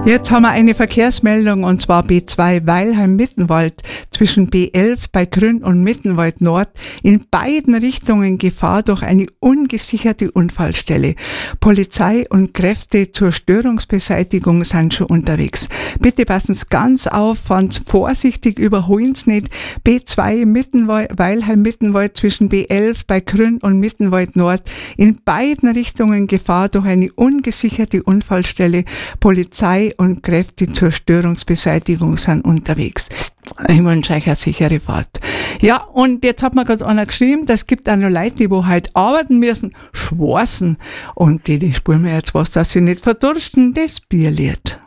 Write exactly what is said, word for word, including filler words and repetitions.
Jetzt haben wir eine Verkehrsmeldung und zwar B zwei Weilheim-Mittenwald zwischen B elf bei Grün und Mittenwald Nord. In beiden Richtungen Gefahr durch eine ungesicherte Unfallstelle. Polizei und Kräfte zur Störungsbeseitigung sind schon unterwegs. Bitte passen Sie ganz auf, fahren Sie vorsichtig, überholen Sie nicht. B zwei Mittenwald, Weilheim-Mittenwald zwischen B elf bei Grün und Mittenwald Nord. In beiden Richtungen Gefahr durch eine ungesicherte Unfallstelle. Polizei und Kräfte zur Störungsbeseitigung sind unterwegs. Ich wünsche euch eine sichere Fahrt. Ja, und jetzt hat mir gerade einer geschrieben, das gibt auch noch Leute, die wo halt arbeiten müssen, schwarzen. Und die, die spuren mir jetzt was, dass sie nicht verdursten, das Bierlied.